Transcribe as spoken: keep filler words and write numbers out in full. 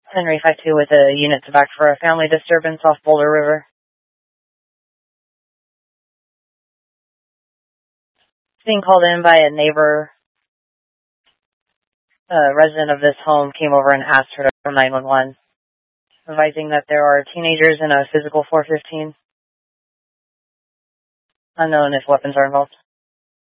Henry five two with a unit to back for a family disturbance off Boulder River. Being called in by a neighbor. A resident of this home came over and asked her to call nine one one, advising that there are teenagers in a physical four fifteen. Unknown if weapons are involved.